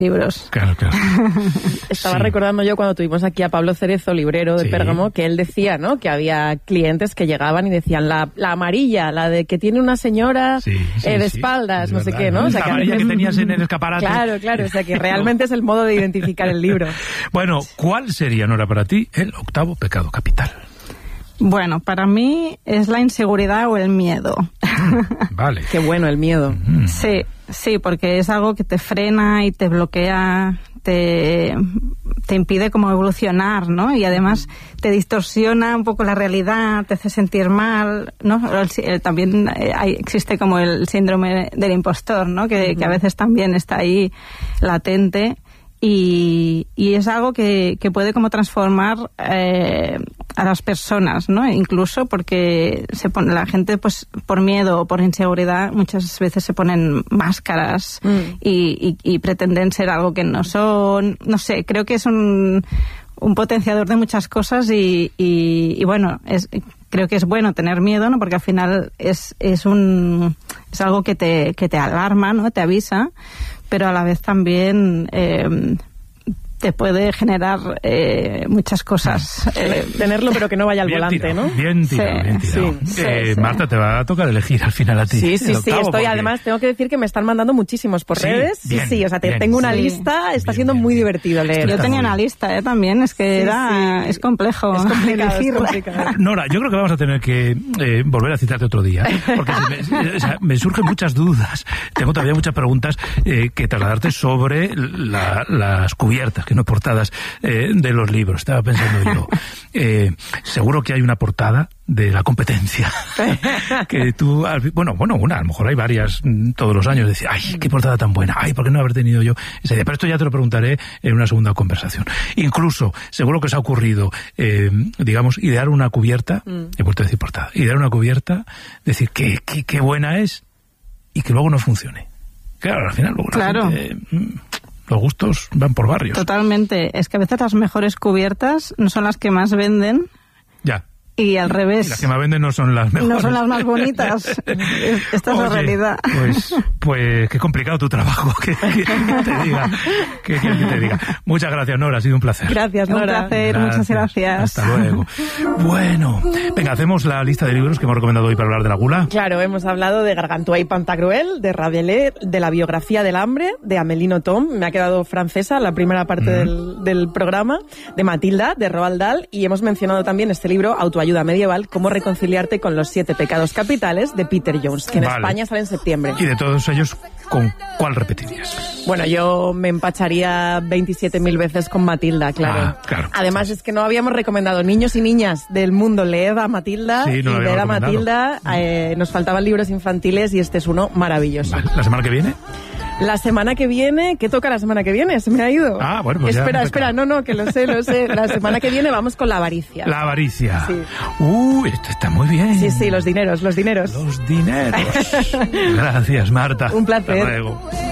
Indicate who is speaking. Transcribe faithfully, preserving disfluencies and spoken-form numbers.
Speaker 1: libros.
Speaker 2: Claro, claro.
Speaker 3: Estaba
Speaker 2: Sí.
Speaker 3: recordando yo cuando tuvimos aquí a Pablo Cerezo, librero de
Speaker 2: Sí.
Speaker 3: Pérgamo, que él decía, ¿no?, que había clientes que llegaban y decían la, la amarilla, la de que tiene una señora
Speaker 2: Sí, sí,
Speaker 3: eh, de
Speaker 2: sí,
Speaker 3: espaldas,
Speaker 2: es
Speaker 3: no sé
Speaker 2: verdad.
Speaker 3: qué, ¿no? O sea,
Speaker 2: La
Speaker 3: que
Speaker 2: amarilla
Speaker 3: antes-
Speaker 2: que tenías en el escaparate.
Speaker 3: Claro, claro, o sea que realmente es el modo de identificar el libro.
Speaker 2: Bueno, ¿cuál sería, Nora, para ti el octavo pecado capital?
Speaker 1: Bueno, para mí es la inseguridad o el miedo.
Speaker 2: Vale.
Speaker 3: Qué bueno el miedo.
Speaker 2: Mm.
Speaker 1: Sí, sí, porque es algo que te frena y te bloquea, te, te impide como evolucionar, ¿no? Y además te distorsiona un poco la realidad, te hace sentir mal, ¿no? El- el- también eh, hay, existe como el síndrome del impostor, ¿no? Que, que a veces también está ahí latente. Y, y es algo que, que puede como transformar eh, a las personas, ¿no? Incluso porque se pone, la gente, pues por miedo o por inseguridad, muchas veces se ponen máscaras
Speaker 3: Mm.
Speaker 1: y, y, y pretenden ser algo que no son. No sé, creo que es un, un potenciador de muchas cosas y, y, y bueno, es, creo que es bueno tener miedo, ¿no? Porque al final es, es, un, es algo que te, que te alarma, ¿no? Te avisa, pero a la vez también eh, te puede generar eh, muchas cosas. Eh,
Speaker 3: Tenerlo pero que no vaya al
Speaker 2: Bien
Speaker 3: volante,
Speaker 2: tirado,
Speaker 3: ¿no?
Speaker 2: Bien tirado,
Speaker 1: Sí,
Speaker 2: bien tirado.
Speaker 3: sí, sí,
Speaker 2: Eh,
Speaker 1: sí.
Speaker 2: Marta, te va a tocar elegir al final a ti.
Speaker 3: Sí, sí,
Speaker 2: el
Speaker 3: sí,
Speaker 2: octavo,
Speaker 3: estoy.
Speaker 2: porque-
Speaker 3: Además, tengo que decir que me están mandando muchísimos por
Speaker 2: Sí,
Speaker 3: redes. Sí,
Speaker 2: bien,
Speaker 3: sí, o sea, te,
Speaker 2: bien.
Speaker 3: tengo una
Speaker 1: Sí.
Speaker 3: lista, está
Speaker 2: Bien,
Speaker 3: siendo
Speaker 2: bien,
Speaker 3: muy
Speaker 2: bien.
Speaker 3: divertido leer.
Speaker 1: Yo
Speaker 2: Está
Speaker 1: tenía
Speaker 2: muy
Speaker 1: una
Speaker 2: bien.
Speaker 1: lista, ¿eh? También, es que
Speaker 3: Sí,
Speaker 1: era,
Speaker 3: sí.
Speaker 1: es complejo.
Speaker 3: Es complicado, es
Speaker 1: elegir.
Speaker 3: complicado.
Speaker 2: Nora, yo creo que vamos a tener que eh, volver a citarte otro día, porque se me, o sea, me surgen muchas dudas. Tengo todavía muchas preguntas eh, que trasladarte sobre la- las cubiertas, que no portadas, eh, de los libros. Estaba pensando yo, eh, seguro que hay una portada de la competencia que tú, has vi- bueno, bueno, una, a lo mejor hay varias mm, todos los años, decir, ay, qué portada tan buena, ay, ¿por qué no haber tenido yo esa idea? Pero esto ya te lo preguntaré en una segunda conversación. Incluso, seguro que os ha ocurrido, eh, digamos, idear una cubierta,
Speaker 3: Mm.
Speaker 2: he vuelto a decir portada, idear una cubierta, decir que qué, qué buena es y que luego no funcione. Claro, al final luego la
Speaker 1: Claro.
Speaker 2: gente, mm, los gustos van por barrios.
Speaker 1: Totalmente. Es que a veces las mejores cubiertas no son las que más venden
Speaker 2: Ya.
Speaker 1: y al
Speaker 2: Y
Speaker 1: revés.
Speaker 2: las que más venden no son las mejores.
Speaker 1: No son las más bonitas. Esta es la
Speaker 2: Oye,
Speaker 1: realidad.
Speaker 2: Pues, pues qué complicado tu trabajo, que, que te diga, que, que te diga. Muchas gracias, Nora, ha sido un placer.
Speaker 3: Gracias,
Speaker 1: Un
Speaker 3: Nora.
Speaker 1: placer, muchas gracias.
Speaker 2: Hasta luego. Bueno, venga, hacemos la lista de libros que hemos recomendado hoy para hablar de la gula.
Speaker 3: Claro, hemos hablado de Gargantua y Pantagruel, de Rabelais, de la biografía del hambre, de Amélie Nothomb, me ha quedado francesa la primera parte
Speaker 2: Mm.
Speaker 3: del, del programa, de Matilda, de Roald Dahl, y hemos mencionado también este libro, Autoayuda Medieval, Cómo reconciliarte con los siete pecados capitales, de Peter Jones, que en
Speaker 2: Vale.
Speaker 3: España sale en septiembre.
Speaker 2: Y de todos ellos, ¿con cuál repetirías?
Speaker 3: Bueno, yo me empacharía veintisiete mil veces con Matilda, claro.
Speaker 2: Ah, claro.
Speaker 3: Además, es que no habíamos recomendado niños y niñas del mundo, leed a Matilda,
Speaker 2: Sí, no lo
Speaker 3: y leed a
Speaker 2: habíamos
Speaker 3: Matilda, eh, nos faltaban libros infantiles y este es uno maravilloso.
Speaker 2: Vale, ¿la semana que viene?
Speaker 3: La semana que viene, ¿qué toca la semana que viene? Se me ha ido.
Speaker 2: Ah, bueno, pues ya
Speaker 3: Espera,
Speaker 2: me
Speaker 3: espera,
Speaker 2: toca.
Speaker 3: no, no, que lo sé, lo sé. La semana que viene vamos con la avaricia.
Speaker 2: La avaricia.
Speaker 3: Sí.
Speaker 2: Uy, esto está muy bien.
Speaker 3: Sí, sí, los dineros, los dineros.
Speaker 2: Los dineros. Gracias, Marta.
Speaker 3: Un placer.
Speaker 2: Hasta luego.